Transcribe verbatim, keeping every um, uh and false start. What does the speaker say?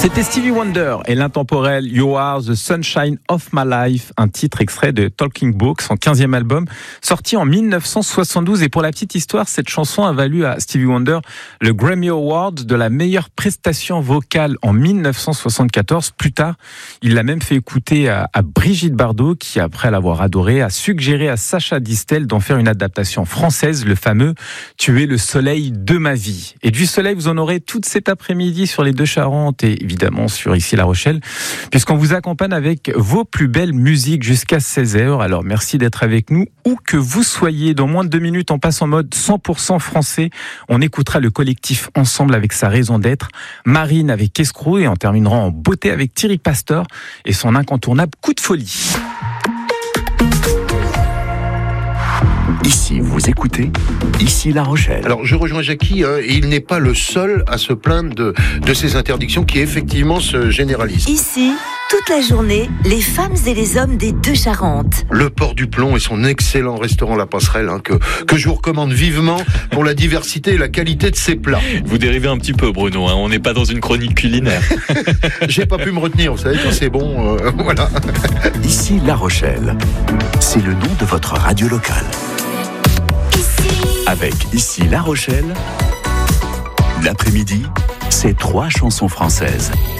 C'était Stevie Wonder et l'intemporel You Are the Sunshine of My Life, un titre extrait de Talking Book, son quinzième album, sorti en dix-neuf cent soixante-douze. Et pour la petite histoire, cette chanson a valu à Stevie Wonder le Grammy Award de la meilleure prestation vocale en dix-neuf cent soixante-quatorze. Plus tard, il l'a même fait écouter à, à Brigitte Bardot, qui, après l'avoir adoré, a suggéré à Sacha Distel d'en faire une adaptation française, le fameux « Tu es le soleil de ma vie ». Et du soleil, vous en aurez toute cet après-midi sur les Deux Charentes et évidemment sur Ici La Rochelle, puisqu'on vous accompagne avec vos plus belles musiques jusqu'à seize heures. Alors merci d'être avec nous, où que vous soyez. Dans moins de deux minutes, on passe en mode cent pour cent français. On écoutera le collectif Ensemble avec sa raison d'être, Marine avec Escroc, et on terminera en beauté avec Thierry Pastor et son incontournable Coup de folie. Ici, vous écoutez Ici La Rochelle. Alors, je rejoins Jackie, hein, et il n'est pas le seul à se plaindre de, de ces interdictions qui, effectivement, se généralisent. Ici, toute la journée, les femmes et les hommes des Deux Charentes. Le Port du Plomb et son excellent restaurant La Passerelle, hein, que, que je vous recommande vivement pour la diversité et la qualité de ses plats. Vous dérivez un petit peu, Bruno, hein, on n'est pas dans une chronique culinaire. J'ai pas pu me retenir, vous savez, quand c'est bon, euh, voilà. Ici La Rochelle, c'est le nom de votre radio locale. Avec Ici La Rochelle, l'après-midi, c'est trois chansons françaises.